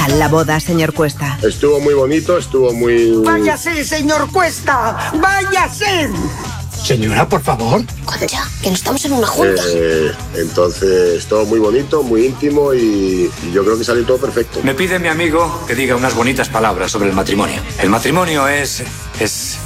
tal la boda, señor Cuesta? Estuvo muy bonito, estuvo muy... ¡Váyase, señor Cuesta! ¡Váyase! Señora, por favor. Concha, que no estamos en una junta. Entonces, todo muy bonito, muy íntimo y yo creo que salió todo perfecto. Me pide mi amigo que diga unas bonitas palabras sobre el matrimonio. El matrimonio es